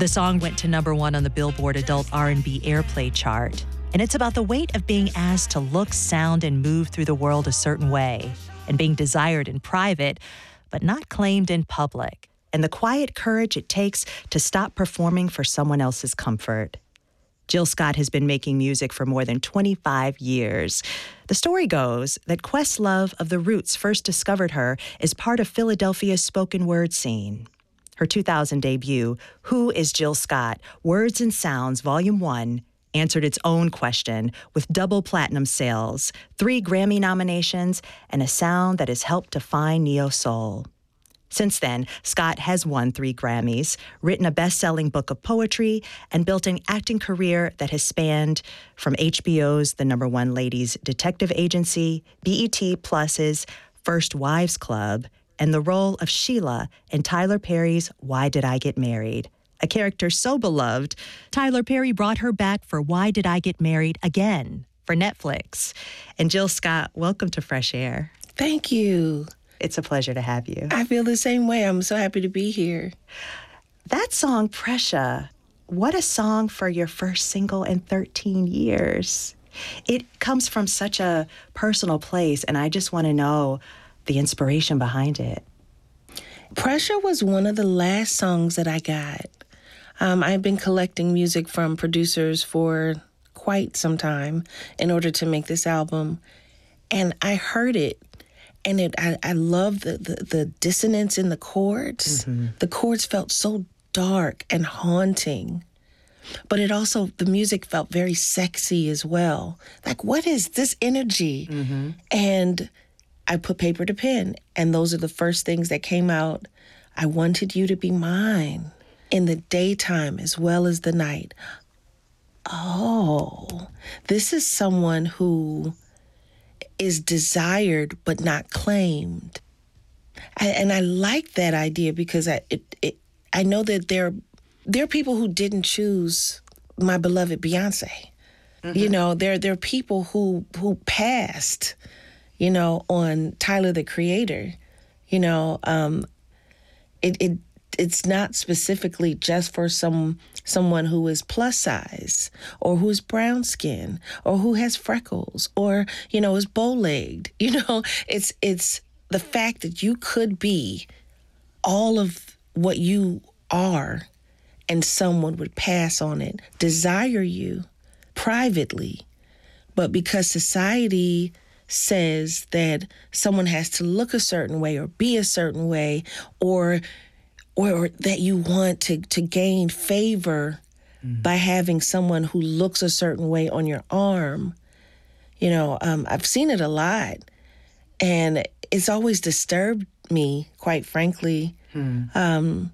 The song went to #1 on the Billboard Adult R&B Airplay chart, and it's about the weight of being asked to look, sound, and move through the world a certain way, and being desired in private, but not claimed in public, and the quiet courage it takes to stop performing for someone else's comfort. Jill Scott has been making music for more than 25 years. The story goes that Questlove of The Roots first discovered her as part of Philadelphia's spoken word scene. Her 2000 debut, Who is Jill Scott? Words and Sounds, Volume 1, answered its own question with double platinum sales, 3 Grammy nominations, and a sound that has helped define neo-soul. Since then, Scott has won 3 Grammys, written a best-selling book of poetry, and built an acting career that has spanned from HBO's The #1 Ladies Detective Agency, BET Plus's First Wives Club, and the role of Sheila in Tyler Perry's Why Did I Get Married? A character so beloved, Tyler Perry brought her back for Why Did I Get Married again for Netflix. And Jill Scott, welcome to Fresh Air. Thank you. It's a pleasure to have you. I feel the same way. I'm so happy to be here. That song, Pressure, what a song for your first single in 13 years. It comes from such a personal place, and I just want to know the inspiration behind it. Pressure was one of the last songs that I got. I've been collecting music from producers for quite some time in order to make this album, and I heard it. And I love the dissonance in the chords. Mm-hmm. The chords felt so dark and haunting. But the music felt very sexy as well. Like, what is this energy? Mm-hmm. And I put paper to pen, and those are the first things that came out. I wanted you to be mine in the daytime as well as the night. Oh, this is someone who is desired but not claimed. And I like that idea because I know that there are people who didn't choose my beloved Beyonce. Mm-hmm. You know, there are people who passed, you know, on Tyler, the Creator. You know, it's not specifically just for someone who is plus size or who's brown skin or who has freckles or, you know, is bow-legged. You know, it's the fact that you could be all of what you are and someone would pass on it, desire you privately, but because society says that someone has to look a certain way or be a certain way or that you want to gain favor by having someone who looks a certain way on your arm. You know, I've seen it a lot, and it's always disturbed me, quite frankly, that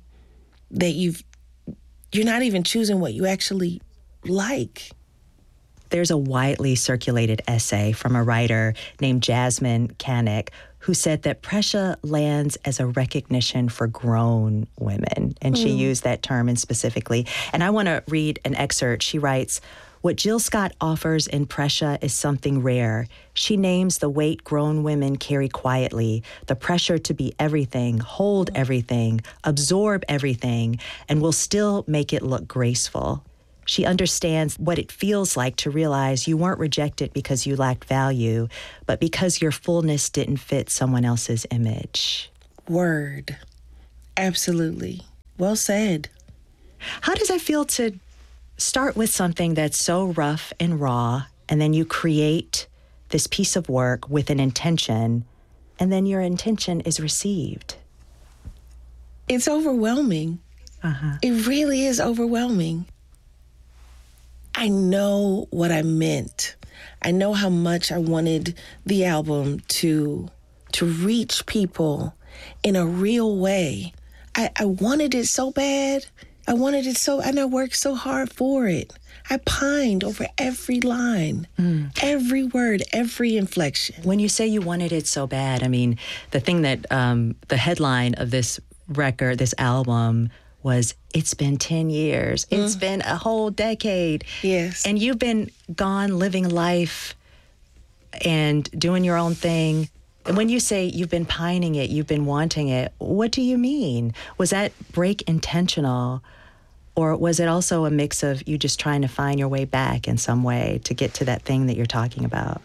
you're not even choosing what you actually like. There's a widely circulated essay from a writer named Jasmine Canick who said that pressure lands as a recognition for grown women. And she used that term specifically. And I want to read an excerpt. She writes, "What Jill Scott offers in Pressure is something rare. She names the weight grown women carry quietly, the pressure to be everything, hold everything, absorb everything, and will still make it look graceful. She understands what it feels like to realize you weren't rejected because you lacked value, but because your fullness didn't fit someone else's image." Word. Absolutely. Well said. How does it feel to start with something that's so rough and raw, and then you create this piece of work with an intention, and then your intention is received? It's overwhelming. It really is overwhelming. I know what I meant. I know how much I wanted the album to reach people in a real way. I wanted it so bad. And I worked so hard for it. I pined over every line, every word, every inflection. When you say you wanted it so bad, I mean, the thing that the headline of this record, this album, was "It's been 10 years. It's been a whole decade." Yes. And you've been gone living life and doing your own thing. And when you say you've been pining it, you've been wanting it, what do you mean? Was that break intentional, Or was it also a mix of you just trying to find your way back in some way to get to that thing that you're talking about?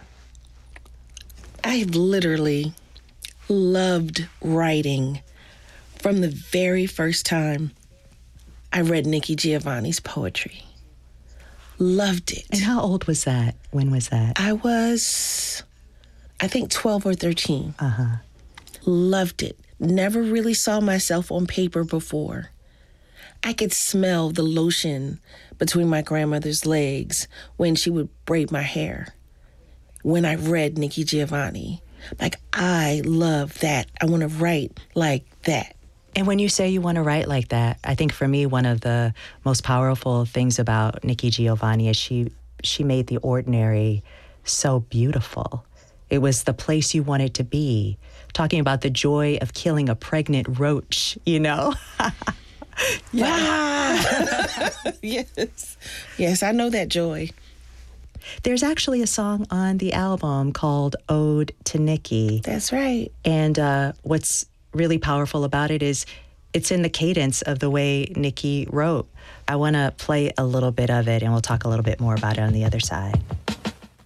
I literally loved writing from the very first time I read Nikki Giovanni's poetry. Loved it. And how old was that? When was that? I was, I think, 12 or 13. Uh-huh. Loved it. Never really saw myself on paper before. I could smell the lotion between my grandmother's legs when she would braid my hair. When I read Nikki Giovanni, like, I love that. I want to write like that. And when you say you want to write like that, I think for me, one of the most powerful things about Nikki Giovanni is she made the ordinary so beautiful. It was the place you wanted to be. Talking about the joy of killing a pregnant roach, you know? Yeah. Yes. Yes, I know that joy. There's actually a song on the album called Ode to Nikki. That's right. And what's really powerful about it is it's in the cadence of the way Nikki wrote. I want to play a little bit of it, and we'll talk a little bit more about it on the other side.